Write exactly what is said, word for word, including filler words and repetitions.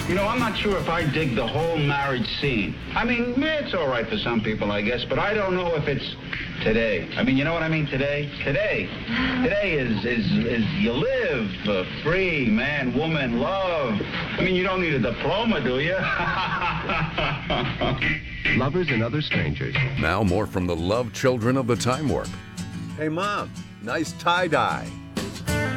You know, I'm not sure if I dig the whole marriage scene. I mean, it's all right for some people, I guess, but I don't know if it's today. I mean, you know what I mean, today? Today. Today is, is, is you live uh, free, man, woman, love. I mean, you don't need a diploma, do you? Lovers and Other Strangers. Now more from the love children of the Time Warp. Hey, Mom, nice tie-dye.